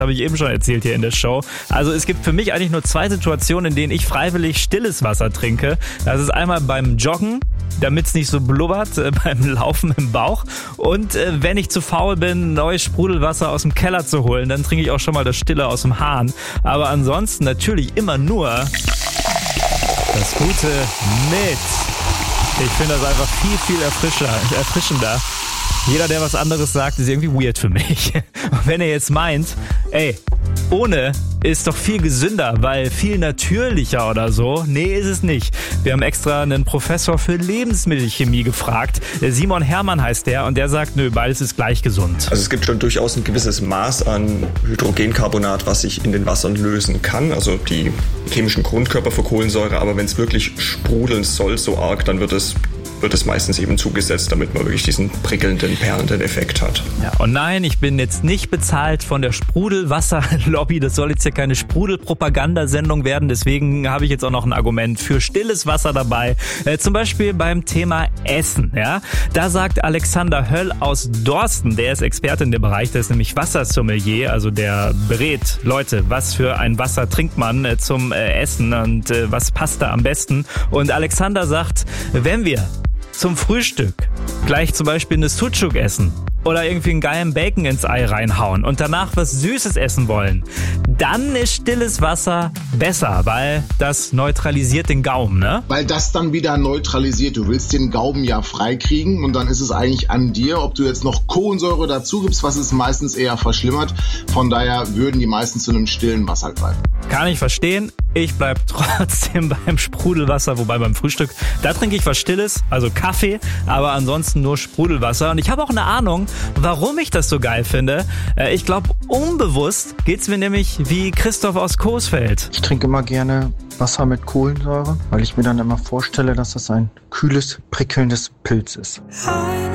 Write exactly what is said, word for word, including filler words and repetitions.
Habe ich eben schon erzählt hier in der Show. Also es gibt für mich eigentlich nur zwei Situationen, in denen ich freiwillig stilles Wasser trinke. Das ist einmal beim Joggen, damit es nicht so blubbert, äh, beim Laufen im Bauch. Und äh, wenn ich zu faul bin, neues Sprudelwasser aus dem Keller zu holen, dann trinke ich auch schon mal das Stille aus dem Hahn. Aber ansonsten natürlich immer nur das Gute mit. Ich finde das einfach viel, viel erfrischer, erfrischender. Jeder, der was anderes sagt, ist irgendwie weird für mich. Und wenn er jetzt meint, ey, ohne ist doch viel gesünder, weil viel natürlicher oder so. Nee, ist es nicht. Wir haben extra einen Professor für Lebensmittelchemie gefragt. Simon Herrmann heißt der und der sagt, nö, beides ist gleich gesund. Also es gibt schon durchaus ein gewisses Maß an Hydrogencarbonat, was sich in den Wassern lösen kann. Also die chemischen Grundkörper für Kohlensäure. Aber wenn es wirklich sprudeln soll, so arg, dann wird es wird es meistens eben zugesetzt, damit man wirklich diesen prickelnden, perlenden Effekt hat. Ja, und nein, ich bin jetzt nicht bezahlt von der Sprudelwasserlobby. Das soll jetzt ja keine Sprudelpropagandasendung werden. Deswegen habe ich jetzt auch noch ein Argument für stilles Wasser dabei. Äh, zum Beispiel beim Thema Essen. Ja, da sagt Alexander Höll aus Dorsten, der ist Experte in dem Bereich, der ist nämlich Wassersommelier, also der berät Leute, was für ein Wasser trinkt man äh, zum äh, Essen und äh, was passt da am besten. Und Alexander sagt, wenn wir zum Frühstück gleich zum Beispiel eine Sucuk essen oder irgendwie einen geilen Bacon ins Ei reinhauen und danach was Süßes essen wollen, dann ist stilles Wasser besser, weil das neutralisiert den Gaumen, ne? Weil das dann wieder neutralisiert. Du willst den Gaumen ja freikriegen und dann ist es eigentlich an dir, ob du jetzt noch Kohlensäure dazu gibst, was es meistens eher verschlimmert. Von daher würden die meisten zu einem stillen Wasser greifen. Kann ich verstehen. Ich bleib trotzdem beim Sprudelwasser, wobei beim Frühstück, da trinke ich was Stilles, also Kaffee, aber ansonsten nur Sprudelwasser. Und ich habe auch eine Ahnung, warum ich das so geil finde. Ich glaube, unbewusst geht's mir nämlich wie Christoph aus Coesfeld. Ich trinke immer gerne Wasser mit Kohlensäure, weil ich mir dann immer vorstelle, dass das ein kühles, prickelndes Pilz ist.